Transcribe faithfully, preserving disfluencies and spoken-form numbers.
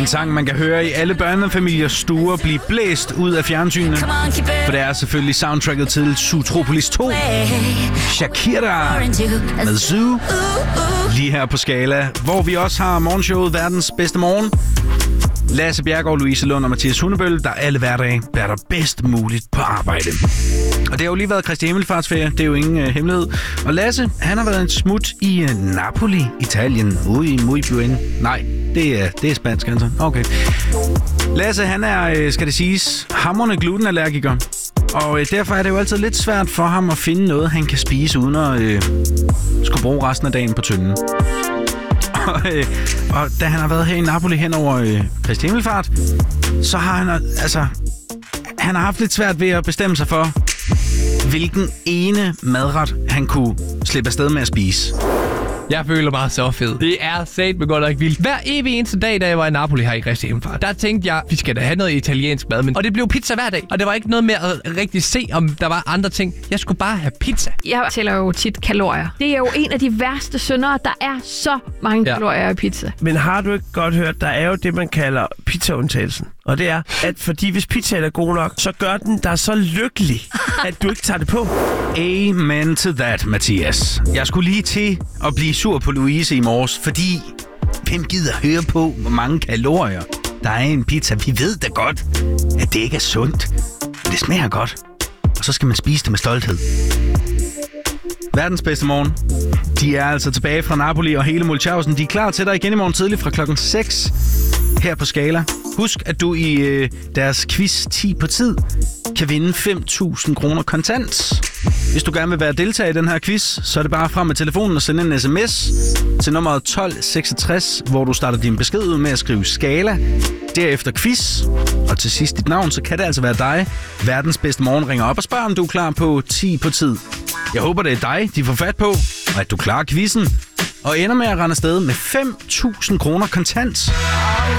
En sang, man kan høre i alle børnefamiliers stuer blive blæst ud af fjernsynet. For det er selvfølgelig soundtracket til Zootropolis to. Shakira med Zoo. Lige her på Skala, hvor vi også har morgenshowet Verdens Bedste Morgen. Lasse Bjergård, Louise Lund og Mathias Hundebøl, der alle hverdage bærer dig bedst muligt på arbejde. Og det har jo lige været Kristi Himmelfartsferie, det er jo ingen uh, hemmelighed. Og Lasse, han har været en smut i uh, Napoli, Italien. Muy, muy bien. Nej, det er, det er spansk, altså. Okay. Lasse, han er, uh, skal det siges, hamrende glutenallergiker. Og uh, derfor er det jo altid lidt svært for ham at finde noget, han kan spise, uden at uh, skulle bruge resten af dagen på tynden. Og, øh, og da han har været her i Napoli hen over øh, Kristi Himmelfart, så har han altså han har haft lidt svært ved at bestemme sig for, hvilken ene madret han kunne slippe afsted med at spise. Jeg føler mig så fed. Det er satme godt nok vildt. Hver evig eneste dag, da jeg var i Napoli her i Kristi Himmelfart, der tænkte jeg, vi skal da have noget italiensk mad. Men... Og det blev pizza hver dag. Og det var ikke noget med at rigtig se, om der var andre ting. Jeg skulle bare have pizza. Jeg tæller jo tit kalorier. Det er jo en af de værste syndere. Der er så mange ja. kalorier i pizza. Men har du ikke godt hørt, der er jo det, man kalder pizzaundtagelsen. Og det er, at fordi hvis pizzaen er god nok, så gør den dig så lykkelig, at du ikke tager det på. Amen to that, Mathias. Jeg skulle lige til at blive sur på Louise i morges, fordi hvem gider høre på, hvor mange kalorier der er i en pizza? Vi ved da godt, at det ikke er sundt. Men det smager godt. Og så skal man spise det med stolthed. Verdens bedste morgen. De er altså tilbage fra Napoli og hele Mulchausen. De er klar til dig igen i morgen tidlig fra klokken seks her på Skala. Husk, at du i øh, deres quiz ti på tid kan vinde fem tusind kroner kontant. Hvis du gerne vil være deltager i den her quiz, så er det bare frem med telefonen og sende en sms til nummeret tolv seksogtres, hvor du starter din besked ud med at skrive Skala. Derefter quiz, og til sidst dit navn, så kan det altså være dig. Verdens bedste morgen ringer op og spørger, om du er klar på ti på tid. Jeg håber, det er dig, de får fat på, og at du klarer quizzen og ender med at rende afsted med fem tusind kroner kontant.